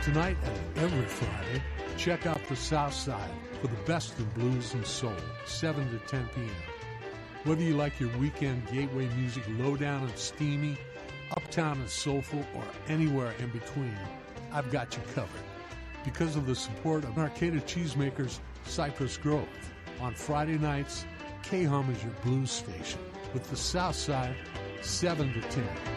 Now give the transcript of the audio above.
Tonight and every Friday, check out the South Side for the best in blues and soul, 7 to 10 p.m. Whether you like your weekend gateway music low-down and steamy, uptown and soulful, or anywhere in between, I've got you covered. Because of the support of Arcata Cheesemakers Cypress Grove, on Friday nights, K-Hum is your blues station with the South Side, 7 to 10.